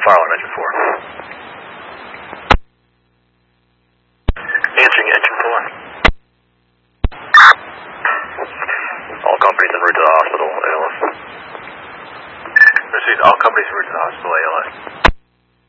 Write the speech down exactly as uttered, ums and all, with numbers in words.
fire alarm engine four. Answering engine four. All companies en route to the hospital, A L S. Received all companies en route to the hospital, A L S.